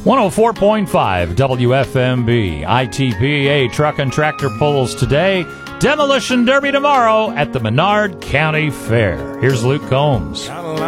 104.5 WFMB. ITPA Truck and Tractor Pulls today. Demolition Derby tomorrow at the Menard County Fair. Here's Luke Combs.